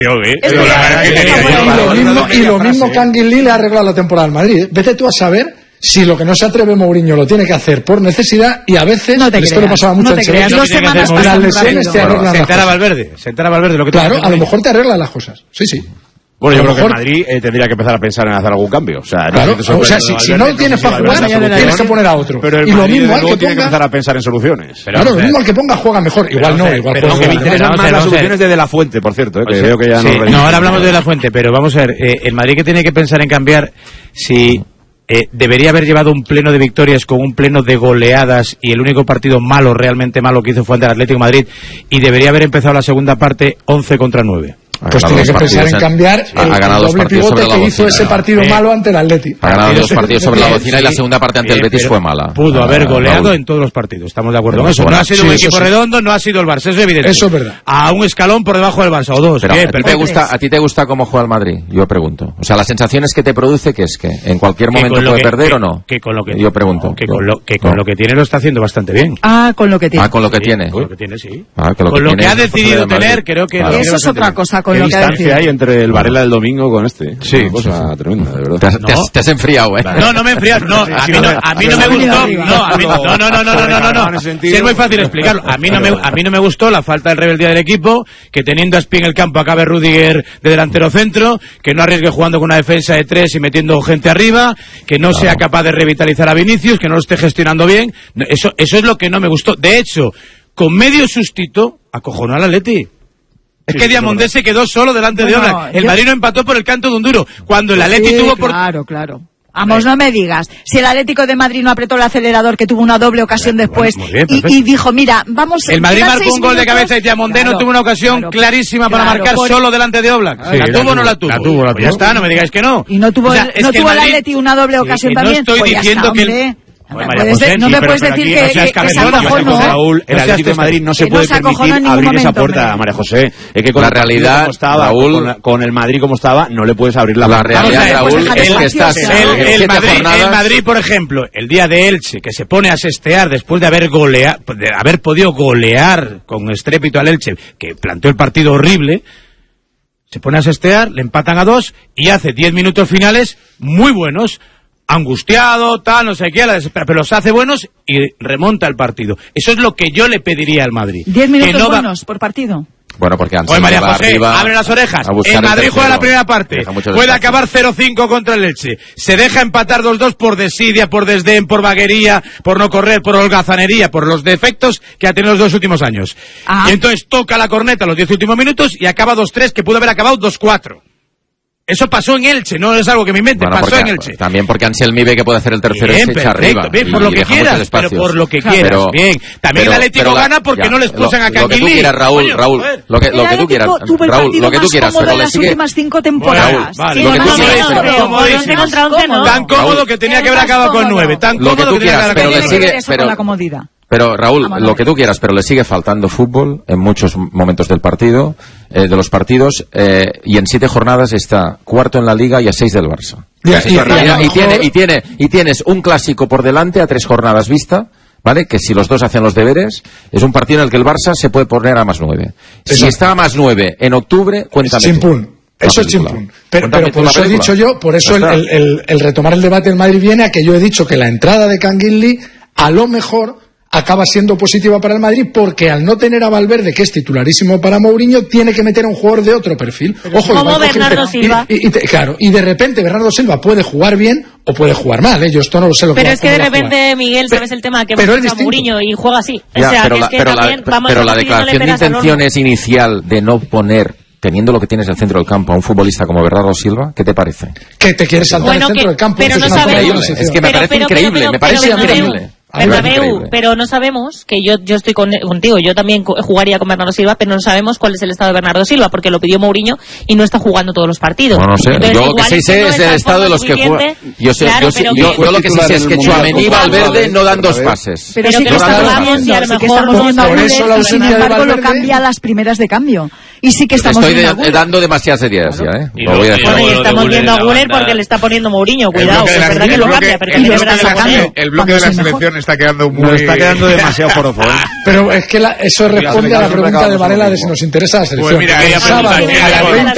Y lo mismo que Anguilí le ha arreglado la temporada al Madrid. Vete tú a saber si lo que no se atreve Mourinho lo tiene que hacer por necesidad, y a veces esto le pasaba mucho en Sevilla. Las lesiones te arreglan las cosas. Sentar a Valverde, lo que claro, a lo mejor te arreglan las cosas. Sí. Bueno, yo creo que el Madrid tendría que empezar a pensar en hacer algún cambio. O sea, claro, si no tienes para jugar, tienes que poner a otro. Pero y lo mismo al que tiene que empezar a pensar en soluciones. Claro, lo mismo al que ponga juega mejor. Igual me interesan más las soluciones de La Fuente, por cierto. Que veo que ya no, ahora hablamos de La Fuente, pero vamos a ver, el Madrid que tiene que pensar en cambiar, si debería haber llevado un pleno de victorias con un pleno de goleadas, y el único partido malo, realmente malo que hizo fue ante el Atlético de Madrid, y debería haber empezado la segunda parte 11 contra 9. Pues tiene que pensar en cambiar el doble pivote que hizo ese partido malo ante el Atleti. Ha ganado 2 partidos sobre la bocina y la segunda parte ante el Betis fue mala. Pudo haber goleado en todos los partidos, estamos de acuerdo con eso. No ha sido un equipo redondo, no ha sido el Barça, eso es evidente. Eso es verdad. A un escalón por debajo del Barça, o dos. Pero ¿a ti te gusta cómo juega el Madrid? Yo pregunto. O sea, las sensaciones que te produce, que es que en cualquier momento puede perder o no. Yo pregunto. Que con lo que tiene lo está haciendo bastante bien. Con lo que tiene. Con lo que tiene. Con lo que tiene, sí. Con lo que ha decidido tener, creo que... Eso es otra cosa, con lo que ha decidido. Entre el Varela del domingo con este. Sí, una cosa tremenda, de verdad. Te has enfriado, No me he enfriado. No, a mí no me gustó. No. Es muy fácil explicarlo. A mí no me gustó la falta de rebeldía del equipo, que teniendo a Aspi en el campo acabe Rüdiger de delantero centro, que no arriesgue jugando con una defensa de 3 y metiendo gente arriba, que no sea capaz de revitalizar a Vinicius, que no lo esté gestionando bien. Eso es lo que no me gustó. De hecho, con medio sustito, acojonó al Atleti. Es que Diamondé se quedó solo delante de Oblak. El Madrid no empató por el canto de un duro. Cuando el Atleti tuvo por... Claro. Vamos, no me digas. Si el Atlético de Madrid no apretó el acelerador, que tuvo una doble ocasión después, y dijo, mira, vamos... El Madrid marcó un gol de cabeza y Diamondé no tuvo una ocasión clarísima para marcar solo delante de Oblak. ¿La tuvo o no la tuvo? La tuvo. Pues ya está, no me digáis que no. ¿Y no tuvo el Atleti una doble ocasión también? No estoy diciendo que... No me puedes decir que se acojonó. Raúl, el Atlético de Madrid no se puede permitir abrir esa puerta, María José. Es que con la realidad, Raúl, con el Madrid como estaba, no le puedes abrir la puerta. La realidad, Raúl, es que estás... El Madrid, por ejemplo, el día de Elche, que se pone a sestear después de haber podido golear con estrépito al Elche, que planteó el partido horrible, se pone a sestear, le empatan a 2 y hace 10 minutos finales muy buenos. Angustiado, no sé qué, pero los hace buenos y remonta el partido. Eso es lo que yo le pediría al Madrid. 10 minutos buenos por partido. Bueno, porque Oye, María José, abre las orejas. El Madrid juega la primera parte. Puede acabar 0-5 contra el Elche. Se deja empatar 2-2 por desidia, por desdén, por vaguería, por no correr, por holgazanería, por los defectos que ha tenido los 2 últimos años. Y entonces toca la corneta los 10 últimos minutos y acaba 2-3, que pudo haber acabado 2-4. Eso pasó en Elche, no es algo que me invente, pasó en Elche. También porque Anselmi ve que puede hacer el tercero y se echa arriba. Bien, por lo que quieras, pero por lo que quieras, bien. También el Atlético gana porque no les pusan a Canguilí. Lo que tú quieras, Raúl, lo que tú quieras, Raúl, lo que tú quieras, pero le sigue... las últimas 5 temporadas. Tan cómodo que tenía que haber acabado con 9, tan cómodo que tenía que haber acabado con 9. Pero la comodidad. Pero Raúl, lo que tú quieras, pero le sigue faltando fútbol en muchos momentos del partido, de los partidos, y en 7 jornadas está cuarto en la Liga y a 6 del Barça. Y tienes un clásico por delante a 3 jornadas vista, ¿vale? Que si los dos hacen los deberes, es un partido en el que el Barça se puede poner a +9. Si está a +9 en octubre, cuéntame. Eso es chimpún. Pero por eso he dicho yo, por eso el retomar el debate del Madrid viene a que yo he dicho que la entrada de Canguilí, a lo mejor, acaba siendo positiva para el Madrid, porque al no tener a Valverde, que es titularísimo para Mourinho, tiene que meter a un jugador de otro perfil. Ojo, como Bernardo Silva. Y de repente Bernardo Silva puede jugar bien o puede jugar mal, yo esto no lo sé lo que Pero es que de repente, Miguel, ¿sabes el tema? Que va a Mourinho y juega así. Pero la declaración de intenciones inicial de no poner, teniendo lo que tienes en el centro del campo, a un futbolista como Bernardo Silva, ¿qué te parece? Que te quieres saltar el centro del campo. Pero no sabemos. Es que me parece increíble, me parece increíble. Bernabéu, pero no sabemos, que yo estoy contigo, yo también jugaría con Bernardo Silva, pero no sabemos cuál es el estado de Bernardo Silva, porque lo pidió Mourinho y no está jugando todos los partidos. No sé. Entonces, yo lo que sí sé es el estado de los que juegan. Yo lo que sí sé es que Tchouaméni y Valverde no dan 2 pases. Pero sí que estamos viendo a Guller, y sin embargo lo cambia a las primeras de cambio. Y sí que estamos viendo a Guller. Estoy dando demasiadas ideas ya, ¿eh? Y estamos viendo a Guller porque le está poniendo Mourinho, cuidado, es verdad que lo cambia, pero el bloque de la selección está quedando demasiado poroso, ¿eh? Pero es que eso responde a la pregunta de Varela de si nos interesa la selección. Pues mira, el sábado a las 20